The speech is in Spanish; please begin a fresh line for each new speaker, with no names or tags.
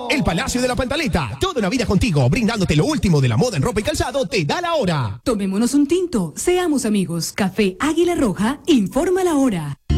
El Palacio de la Pantaleta, toda una vida contigo, brindándote lo último de la moda en ropa y calzado, te da la hora.
Tomémonos un tinto, seamos amigos. Café Águila Roja, informa la hora.